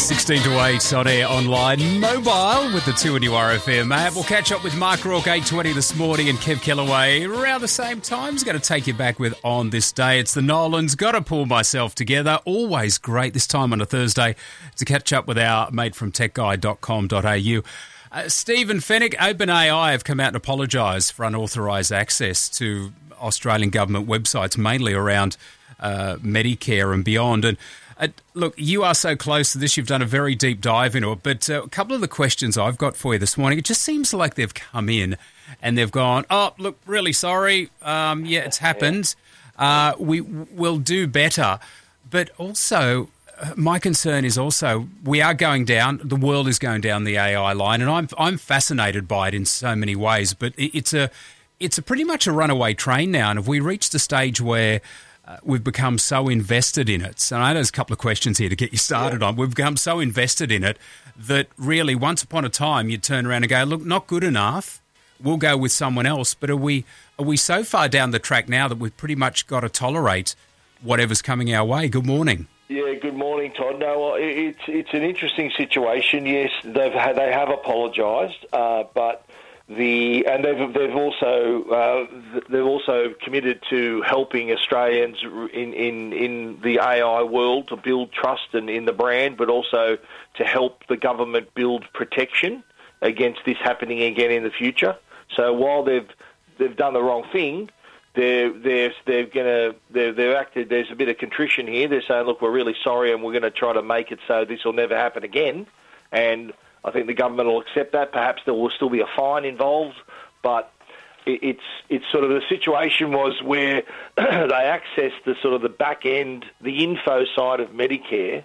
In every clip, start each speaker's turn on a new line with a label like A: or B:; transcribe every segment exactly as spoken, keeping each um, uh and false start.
A: sixteen to eight on air, online, mobile with the two and U R F M app. We'll catch up with Mark Rourke eight twenty this morning and Kev Kellaway around the same time. He's going to take you back with On This Day. It's the Nolans. Got to pull myself together. Always great this time on a Thursday to catch up with our mate from tech guide dot com dot a u. Uh, Stephen Fenech, OpenAI have come out and apologised for unauthorised access to Australian government websites, mainly around uh, Medicare and beyond. And uh, look, you are so close to this. You've done a very deep dive into it. But uh, a couple of the questions I've got for you this morning, it just seems like they've come in and they've gone, oh, look, really sorry. Um, yeah, it's happened. Uh, we will do better. But also, uh, my concern is also we are going down, the world is going down the A I line, and I'm I'm fascinated by it in so many ways. But it, it's a it's a pretty much a runaway train now. And have we reached a stage where Uh, we've become so invested in it? So I know there's a couple of questions here to get you started yeah. on. We've become so invested in it that really once upon a time you'd turn around and go, look, not good enough, we'll go with someone else. But are we are we so far down the track now that we've pretty much got to tolerate whatever's coming our way? Good morning.
B: Yeah, good morning, Todd. No, well, it's it's an interesting situation. Yes, they've had, they have apologised, uh, but The and they've they've also uh, they've also committed to helping Australians in, in, in the A I world to build trust in, in the brand, but also to help the government build protection against this happening again in the future. So while they've they've done the wrong thing, they're they're they're gonna they're, they're acted. There's a bit of contrition here. They're saying, look, we're really sorry, and we're going to try to make it so this will never happen again. And I think the government will accept that. Perhaps there will still be a fine involved, but it's it's sort of the situation was where they accessed the sort of the back end, the info side of Medicare,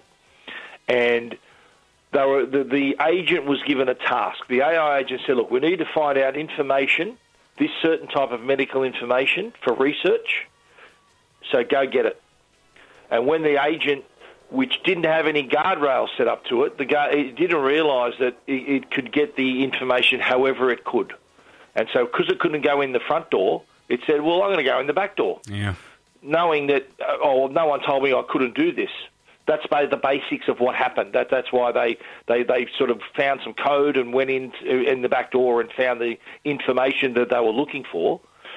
B: and they were the, the agent was given a task. The A I agent said, "Look, we need to find out information, this certain type of medical information for research. So go get it." And when the agent, which didn't have any guardrails set up to it, the guy it didn't realise that it, it could get the information however it could. And so because it couldn't go in the front door, it said, well, I'm going to go in the back door.
A: Yeah.
B: Knowing that, oh, no one told me I couldn't do this. That's the basics of what happened. That That's why they, they, they sort of found some code and went in, in the back door and found the information that they were looking for.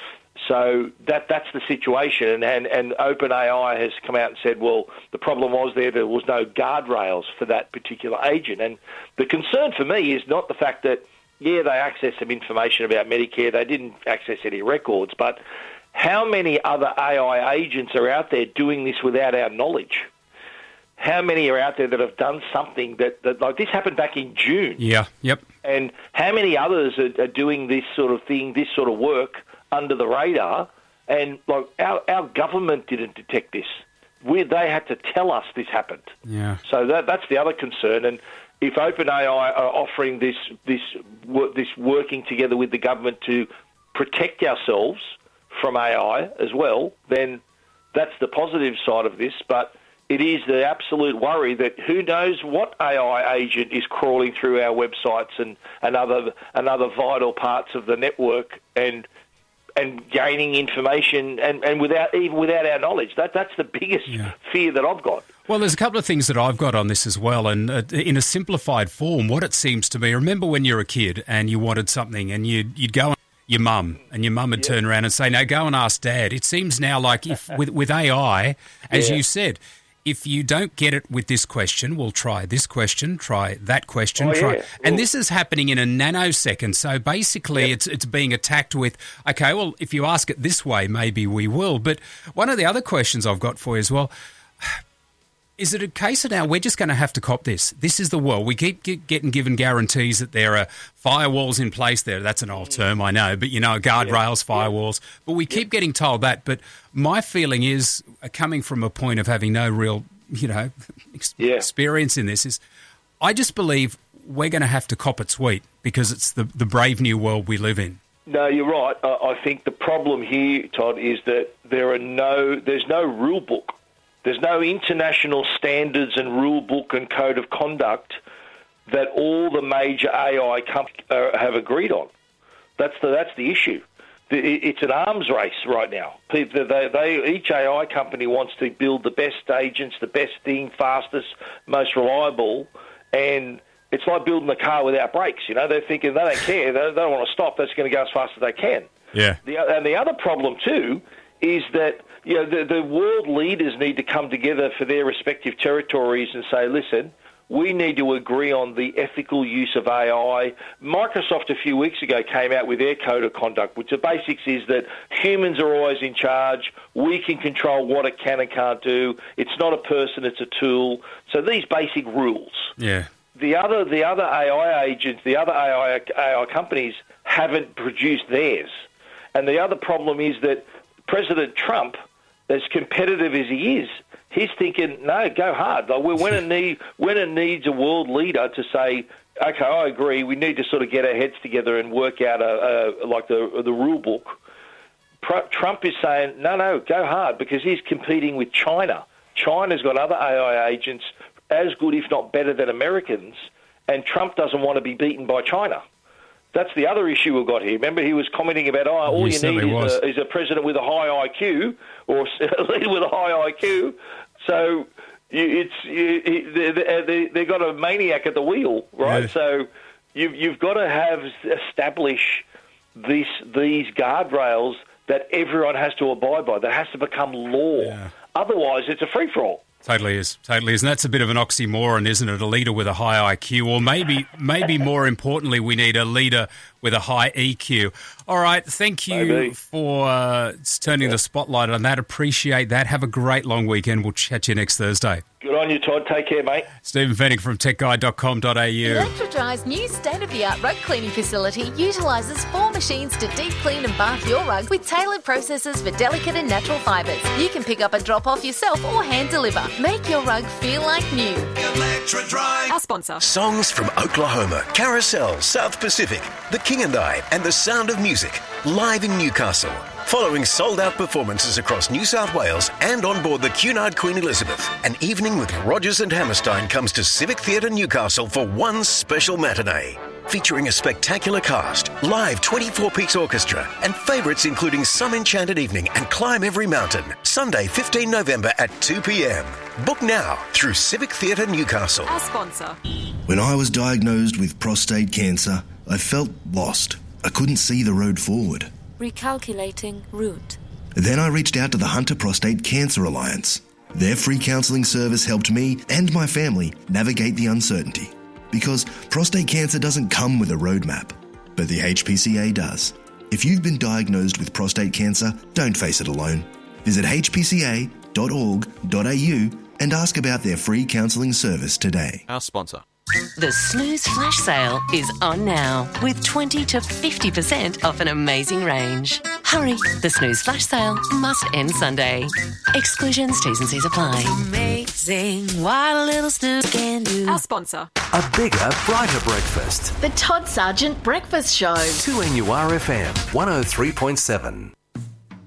B: So that that's the situation, and, and, and OpenAI has come out and said, well, the problem was there there was no guardrails for that particular agent. And the concern for me is not the fact that, yeah, they accessed some information about Medicare, they didn't access any records, but how many other A I agents are out there doing this without our knowledge? How many are out there that have done something that, that like this happened back in June?
A: Yeah, yep.
B: And how many others are, are doing this sort of thing, this sort of work, under the radar, and like our, our government didn't detect this. We, they had to tell us this happened.
A: Yeah.
B: So that, that's the other concern. And if OpenAI are offering this this this working together with the government to protect ourselves from A I as well, then that's the positive side of this. But it is the absolute worry that who knows what A I agent is crawling through our websites and, and other and other vital parts of the network and. and gaining information and, and without even without our knowledge. That That's the biggest yeah. fear that I've got.
A: Well, there's a couple of things that I've got on this as well, and uh, in a simplified form, what it seems to be, remember when you're a kid and you wanted something and you'd, you'd go and your mum, and your mum would yeah. turn around and say, no, go and ask Dad. It seems now like if with, with A I, as yeah. you said, if you don't get it with this question, we'll try this question, try that question,
B: oh,
A: try,
B: yeah.
A: and
B: well,
A: this is happening in a nanosecond. So basically,
B: yeah.
A: it's it's being attacked with, okay, well, if you ask it this way, maybe we will. But one of the other questions I've got for you as well, is it a case of now we're just going to have to cop this? This is the world. We keep get, getting given guarantees that there are firewalls in place there. That's an old term, I know, but, you know, guardrails, yeah. firewalls. Yeah. But we keep yeah. getting told that. But my feeling is, uh, coming from a point of having no real, you know, ex-
B: yeah.
A: experience in this, is I just believe we're going to have to cop it sweet because it's the, the brave new world we live in.
B: No, you're right. I, I think the problem here, Todd, is that there are no, there's no rule book. There's no international standards and rule book and code of conduct that all the major A I companies uh, have agreed on. That's the that's the issue. It's an arms race right now. People, they, they, each A I company wants to build the best agents, the best thing, fastest, most reliable, And it's like building a car without brakes. You know, they're thinking they don't care. They don't want to stop. They're just going to go as fast as they can.
A: Yeah.
B: The, and the other problem, too, is that, you know, the, the world leaders need to come together for their respective territories and say, listen, we need to agree on the ethical use of A I. Microsoft a few weeks ago came out with their code of conduct, which the basics is that humans are always in charge. We can control what it can and can't do. It's not a person, it's a tool. So these basic rules.
A: Yeah.
B: The other, the other A I agents, the other A I, A I companies haven't produced theirs. And the other problem is that President Trump, as competitive as he is, he's thinking, no, go hard. Like when it need, when it needs a world leader to say, okay, I agree, we need to sort of get our heads together and work out a, a like the the rule book. Trump is saying, no, no, go hard, because he's competing with China. China's got other A I agents as good, if not better, than Americans, and Trump doesn't want to be beaten by China. That's the other issue we've got here. Remember, he was commenting about, oh, all
A: He
B: you need is
A: was.
B: a, is a president with a high I Q, or a leader with a high I Q. So you, it's you, they, they, they've got a maniac at the wheel, right?
A: Yeah.
B: So you've, you've got to have establish these these guardrails that everyone has to abide by. That has to become law.
A: Yeah.
B: Otherwise, it's a free-for-all.
A: Totally is, totally is. And that's a bit of an oxymoron, isn't it? A leader with a high I Q, or maybe maybe more importantly, we need a leader with a high E Q. All right, thank you
B: Maybe.
A: for uh, turning the spotlight on that. Appreciate that. Have a great long weekend. We'll chat to you next Thursday.
B: Good on you, Todd. Take care, mate.
A: Stephen Fennick from tech guide dot com dot a u.
C: Electrodry's new state-of-the-art rug cleaning facility utilises four machines to deep clean and bath your rug with tailored processes for delicate and natural fibres. You can pick up and drop off yourself or hand deliver. Make your rug feel like new.
D: Electrodry.
C: Our sponsor.
D: Songs from Oklahoma, Carousel, South Pacific, The King and I, and The Sound of Music, live in Newcastle. Following sold-out performances across New South Wales and on board the Cunard Queen Elizabeth, an evening with Rogers and Hammerstein comes to Civic Theatre Newcastle for one special matinee. Featuring a spectacular cast, live twenty-four-piece orchestra, and favourites including Some Enchanted Evening and Climb Every Mountain. Sunday, fifteenth November at two p.m. Book now through Civic Theatre Newcastle.
C: Our sponsor.
E: When I was diagnosed with prostate cancer, I felt lost. I couldn't see the road forward.
F: Recalculating route.
E: Then I reached out to the Hunter Prostate Cancer Alliance. Their free counselling service helped me and my family navigate the uncertainty. Because prostate cancer doesn't come with a roadmap, but the H P C A does. If you've been diagnosed with prostate cancer, don't face it alone. Visit h p c a dot org dot a u and ask about their free counselling service today.
G: Our sponsor.
H: The Snooze Flash Sale is on now with twenty to fifty percent off an amazing range. Hurry, the Snooze Flash Sale must end Sunday. Exclusions, T's and C's apply.
F: Amazing what a little snooze can do.
C: Our sponsor.
I: A bigger, brighter breakfast.
C: The Todd Sargent Breakfast Show.
I: two N U R F M, one oh three point seven.